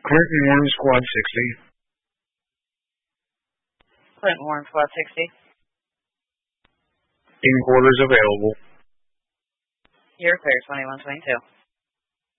Clinton Warren Squad 60. Clinton Warren Squad 60. In quarters available. You're clear, 2122.